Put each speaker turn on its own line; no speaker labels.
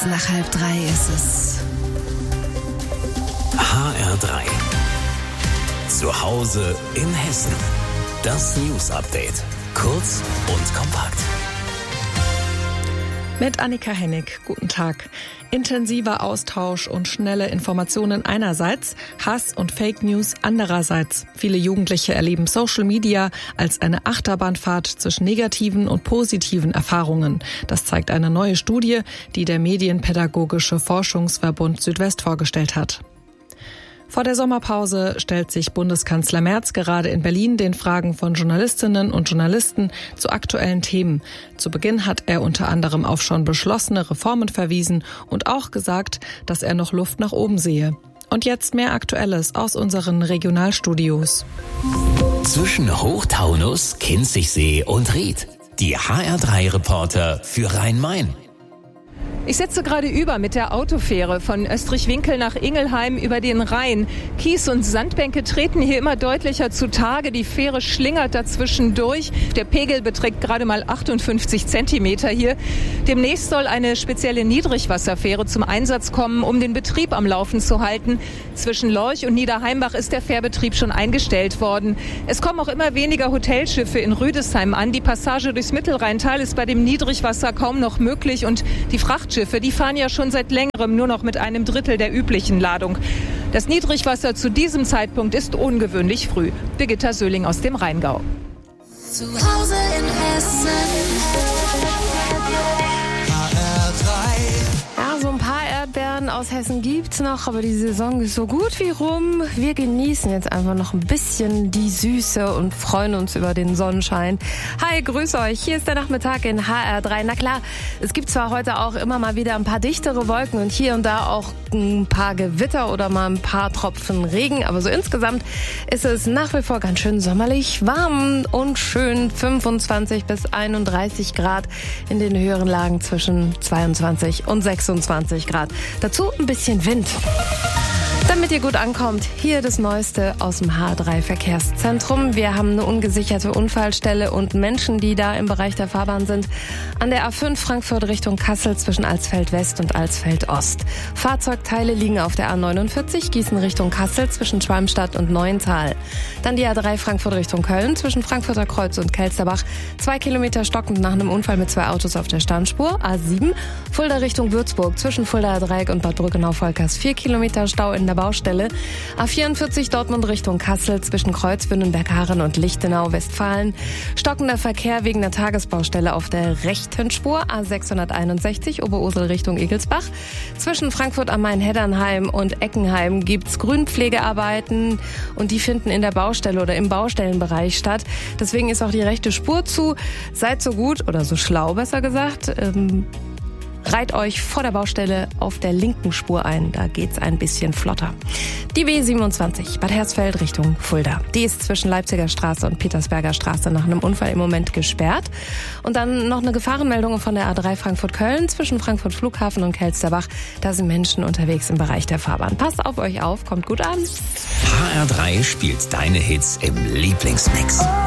nach 2:30 ist es.
HR3. Zu Hause in Hessen. Das News Update. Kurz und kompakt.
Mit Annika Hennig. Guten Tag. Intensiver Austausch und schnelle Informationen einerseits, Hass und Fake News andererseits. Viele Jugendliche erleben Social Media als eine Achterbahnfahrt zwischen negativen und positiven Erfahrungen. Das zeigt eine neue Studie, die der Medienpädagogische Forschungsverbund Südwest vorgestellt hat. Vor der Sommerpause stellt sich Bundeskanzler Merz gerade in Berlin den Fragen von Journalistinnen und Journalisten zu aktuellen Themen. Zu Beginn hat er unter anderem auf schon beschlossene Reformen verwiesen und auch gesagt, dass er noch Luft nach oben sehe. Und jetzt mehr Aktuelles aus unseren Regionalstudios.
Zwischen Hochtaunus, Kinzigsee und Ried. Die HR3-Reporter für Rhein-Main.
Ich sitze gerade mit der Autofähre von Österreich-Winkel nach Ingelheim über den Rhein. Kies- und Sandbänke treten hier immer deutlicher zutage. Die Fähre schlingert dazwischen durch. Der Pegel beträgt gerade mal 58 Zentimeter hier. Demnächst soll eine spezielle Niedrigwasserfähre zum Einsatz kommen, um den Betrieb am Laufen zu halten. Zwischen Lorch und Niederheimbach ist der Fährbetrieb schon eingestellt worden. Es kommen auch immer weniger Hotelschiffe in Rüdesheim an. Die Passage durchs Mittelrheintal ist bei dem Niedrigwasser kaum noch möglich und die Frachtschiffe, die fahren ja schon seit längerem nur noch mit einem Drittel der üblichen Ladung. Das Niedrigwasser zu diesem Zeitpunkt ist ungewöhnlich früh. Birgitta Söhling aus dem Rheingau.
Zu Hause in Hessen.
Ja, so ein paar Erdbeeren aus Hessen gibt's noch, aber die Saison ist so gut wie rum. Wir genießen jetzt einfach noch ein bisschen die Süße und freuen uns über den Sonnenschein. Hi, grüß euch. Hier ist der Nachmittag in HR3. Na klar, es gibt zwar heute auch immer mal wieder ein paar dichtere Wolken und hier und da auch ein paar Gewitter oder mal ein paar Tropfen Regen, aber so insgesamt ist es nach wie vor ganz schön sommerlich, warm und schön. 25 bis 31 Grad, in den höheren Lagen zwischen 22 und 26 Grad. Dazu ein bisschen Wind. Damit ihr gut ankommt, hier das Neueste aus dem H3-Verkehrszentrum. Wir haben eine ungesicherte Unfallstelle und Menschen, die da im Bereich der Fahrbahn sind. An der A5 Frankfurt Richtung Kassel zwischen Alsfeld West und Alsfeld Ost. Fahrzeugteile liegen auf der A49 Gießen Richtung Kassel zwischen Schwalmstadt und Neuental. Dann die A3 Frankfurt Richtung Köln zwischen Frankfurter Kreuz und Kelsterbach. 2 Kilometer stockend nach einem Unfall mit 2 Autos auf der Standspur. A7 Fulda Richtung Würzburg zwischen Fuldaer Dreieck und Bad Brückenau-Volkers. 4 Kilometer Stau in der Baustelle. A44 Dortmund Richtung Kassel zwischen Kreuzwündenberg-Haaren und Lichtenau, Westfalen. Stockender Verkehr wegen der Tagesbaustelle auf der rechten Spur. A661 Oberursel Richtung Egelsbach. Zwischen Frankfurt am Main-Heddernheim und Eckenheim gibt's Grünpflegearbeiten und die finden in der Baustelle oder im Baustellenbereich statt. Deswegen ist auch die rechte Spur zu. Seid so gut oder so schlau, besser gesagt. Reiht euch vor der Baustelle auf der linken Spur ein, da geht's ein bisschen flotter. Die B27 Bad Hersfeld Richtung Fulda. Die ist zwischen Leipziger Straße und Petersberger Straße nach einem Unfall im Moment gesperrt. Und dann noch eine Gefahrenmeldung von der A3 Frankfurt-Köln zwischen Frankfurt Flughafen und Kelsterbach. Da sind Menschen unterwegs im Bereich der Fahrbahn. Passt auf euch auf, kommt gut an.
HR3 spielt deine Hits im Lieblingsmix.